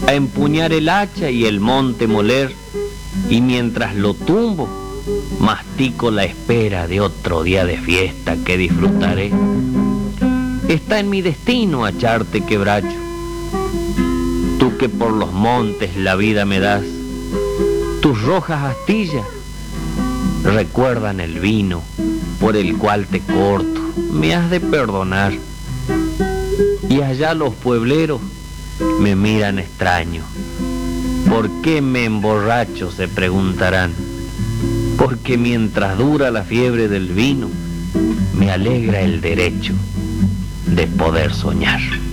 a empuñar el hacha y el monte moler, y mientras lo tumbo, mastico la espera de otro día de fiesta que disfrutaré. Está en mi destino echarte quebracho, tú que por los montes la vida me das. Tus rojas astillas recuerdan el vino por el cual te corto, me has de perdonar. Y allá los puebleros me miran extraño. ¿Por qué me emborracho?, se preguntarán. Porque mientras dura la fiebre del vino, me alegra el derecho de poder soñar.